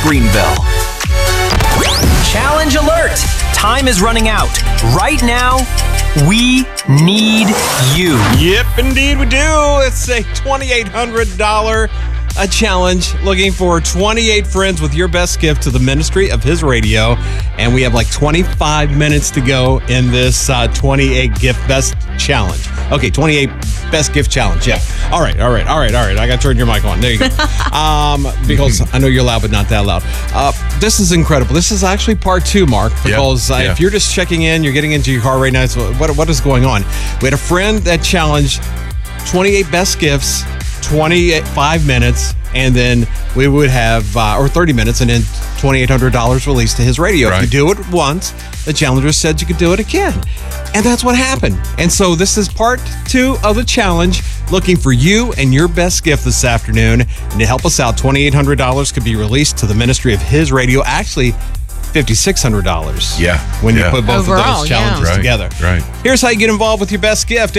Greenville. Challenge alert! Time is running out. Right now, we need you. Yep, indeed we do. It's a $2,800 challenge, looking for 28 friends with your best gift to the ministry of His Radio. And we have like 25 minutes to go in this 28 gift best challenge. Okay, 28 best gift challenge. Yeah. All right. I got to turn your mic on. There you go. Because I know you're loud, but not that loud. This is incredible. This is actually part 2, Mark, because if you're just checking in, you're getting into your car right now, so what is going on? We had a friend that challenged 28 best gifts, 25 minutes, and then we would have, or 30 minutes, and then $2,800 released to His Radio. Right. If you do it once, the challenger said you could do it again. And that's what happened. And so this is part 2 of the challenge, looking for you and your best gift this afternoon. And to help us out, $2,800 could be released to the ministry of His Radio. Actually, $5,600. Yeah. When you put both overall, of those challenges together. Right. Here's how you get involved with your best gift.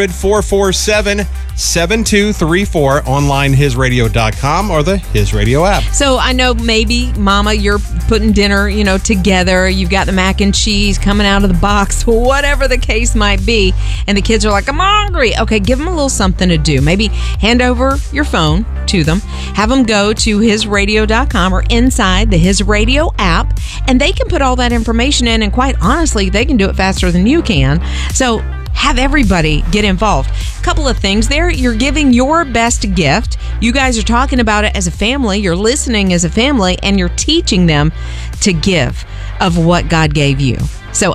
800-447-7234. Online, hisradio.com or the His Radio app. So I know maybe, Mama, you're putting dinner, together. You've got the mac and cheese coming out of the box, whatever the case might be. And the kids are like, I'm hungry. Okay, give them a little something to do. Maybe hand over your phone to them. Have them go to hisradio.com or inside the His Radio app. And they can put all that information in, and quite honestly, they can do it faster than you can. So have everybody get involved. A couple of things there. You're giving your best gift. You guys are talking about it as a family. You're listening as a family, and you're teaching them to give of what God gave you. So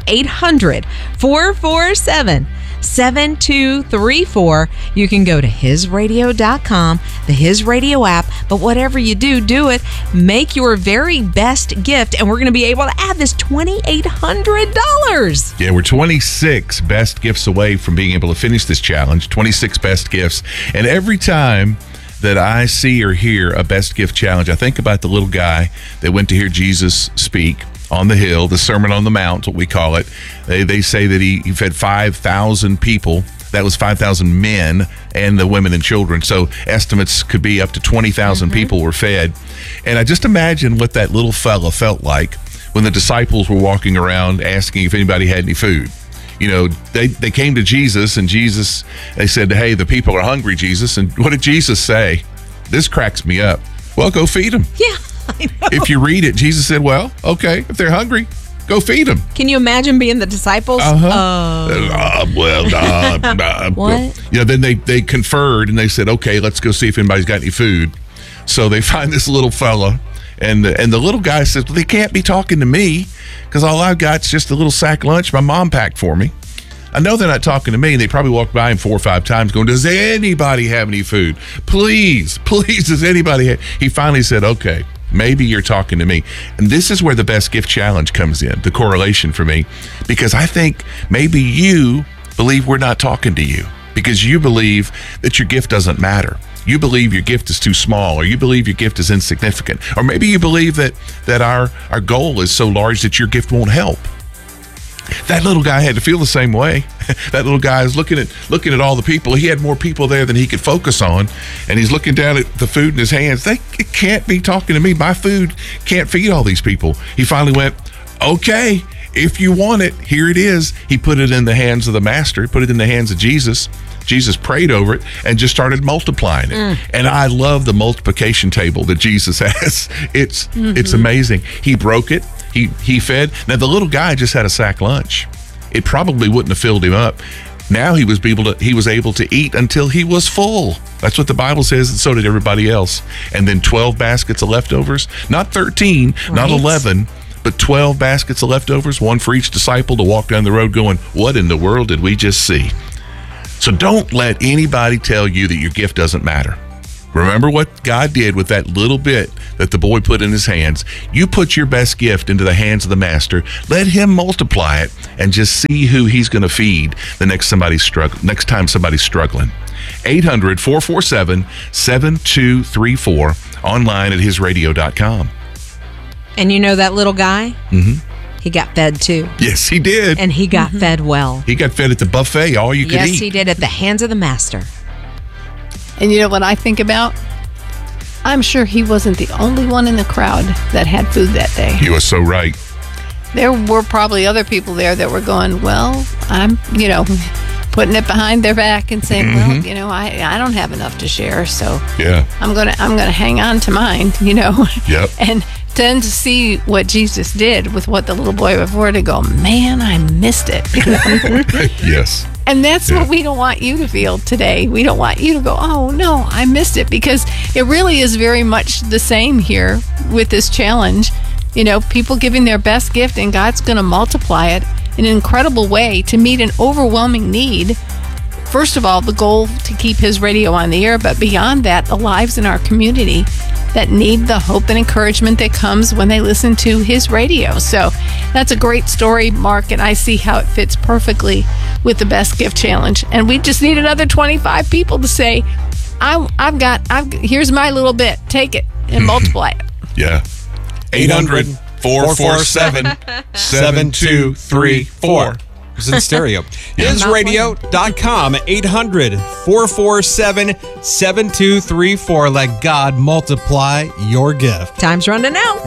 800-447-7234. You can go to hisradio.com, the His Radio app. But whatever you do, do it. Make your very best gift, and we're going to be able to add this $2,800. Yeah, we're 26 best gifts away from being able to finish this challenge. 26 best gifts. And every time that I see or hear a best gift challenge, I think about the little guy that went to hear Jesus speak on the hill, the Sermon on the Mount, what we call it. They say that he fed 5,000 people. That was 5,000 men and the women and children. So estimates could be up to 20,000 people were fed. And I just imagine what that little fella felt like when the disciples were walking around asking if anybody had any food. They came to Jesus, and they said, hey, the people are hungry, Jesus. And what did Jesus say? This cracks me up. Well, go feed them. Yeah, I know. If you read it, Jesus said, well, okay, if they're hungry, go feed them. Can you imagine being the disciples? What? Then they conferred, and they said, okay, let's go see if anybody's got any food. So they find this little fella, and the little guy says, well, they can't be talking to me because all I've got is just a little sack lunch my mom packed for me. I know they're not talking to me. They probably walked by him 4 or 5 times going, does anybody have any food? Please, does anybody have? He finally said, okay, maybe you're talking to me. And this is where the best gift challenge comes in, the correlation for me, because I think maybe you believe we're not talking to you because you believe that your gift doesn't matter. You believe your gift is too small, or you believe your gift is insignificant, or maybe you believe that our goal is so large that your gift won't help. That little guy had to feel the same way. That little guy is looking at all the people. He had more people there than he could focus on, and he's looking down at the food in his hands. They can't be talking to me. My food can't feed all these people. He finally went, okay, if you want it, here it is. He put it in the hands of the master. He put it in the hands of Jesus. Jesus prayed over it and just started multiplying it. And I love the multiplication table that Jesus has. It's amazing. He broke it. He fed. Now, the little guy just had a sack lunch. It probably wouldn't have filled him up. Now he was able to eat until he was full. That's what the Bible says, and so did everybody else. And then 12 baskets of leftovers. Not 13, not 11, but 12 baskets of leftovers, one for each disciple to walk down the road going, what in the world did we just see? So don't let anybody tell you that your gift doesn't matter. Remember what God did with that little bit that the boy put in his hands. You put your best gift into the hands of the master. Let him multiply it and just see who he's going to feed the next time somebody's struggling. 800-447-7234, online at hisradio.com. And you know that little guy? He got fed too. Yes, he did. And he got fed well. He got fed at the buffet, all you could eat. Yes, he did, at the hands of the master. And you know what I think about? I'm sure he wasn't the only one in the crowd that had food that day. He was so right. There were probably other people there that were going, well, I'm, putting it behind their back and saying, well, I don't have enough to share, so Yeah. I'm gonna hang on to mine, Yep. And then to see what Jesus did with what the little boy before, to go, man, I missed it. Yes. And that's Yeah. what we don't want you to feel today. We don't want you to go, oh no, I missed it, because it really is very much the same here with this challenge. People giving their best gift, and God's going to multiply it in an incredible way to meet an overwhelming need. First of all, the goal to keep his radio on the air, but beyond that, the lives in our community that need the hope and encouragement that comes when they listen to his radio. So that's a great story, Mark, and I see how it fits perfectly with the Best Gift Challenge. And we just need another 25 people to say, here's my little bit, take it and multiply it. Yeah. 800-447-7234. It's in stereo. Hisradio.com, 800-447-7234. Let God multiply your gift. Time's running out.